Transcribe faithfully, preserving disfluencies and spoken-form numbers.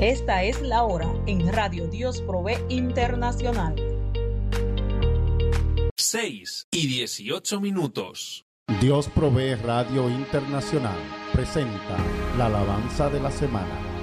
Esta es la hora en Radio Dios Provee Internacional. seis y dieciocho minutos. Dios Provee Radio Internacional presenta la alabanza de la semana.